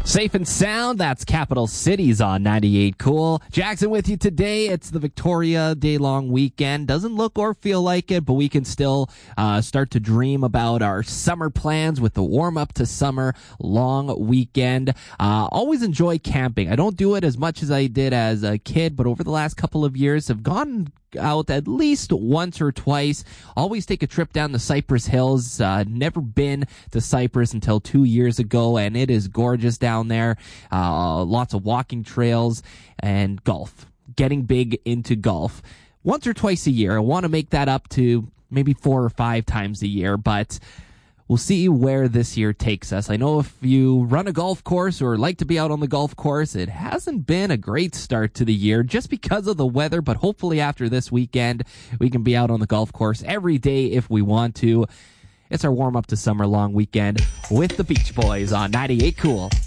Safe and sound, that's Capital Cities on 98 Cool. Jackson with you today. It's the Victoria day-long weekend. Doesn't look or feel like it, but we can still start to dream about our summer plans with the warm-up to summer long weekend. Always enjoy camping. I don't do it as much as I did as a kid, but over the last couple of years have gone out at least once or twice. Always take a trip down the Cypress Hills. Never been to Cypress until 2 years ago, and it is gorgeous down there. Lots of walking trails and golf. Getting big into golf. Once or twice a year. I want to make that up to maybe 4 or 5 times a year, but we'll see where this year takes us. I know if you run a golf course or like to be out on the golf course, it hasn't been a great start to the year just because of the weather, but hopefully after this weekend, we can be out on the golf course every day if we want to. It's our warm-up to summer long weekend with the Beach Boys on 98 Cool.